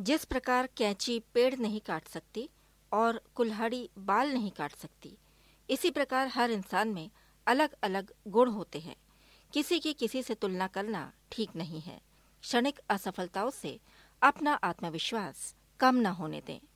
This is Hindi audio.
जिस प्रकार कैंची पेड़ नहीं काट सकती और कुल्हाड़ी बाल नहीं काट सकती, इसी प्रकार हर इंसान में अलग अलग गुण होते हैं। किसी की किसी से तुलना करना ठीक नहीं है। क्षणिक असफलताओं से अपना आत्मविश्वास कम न होने दें।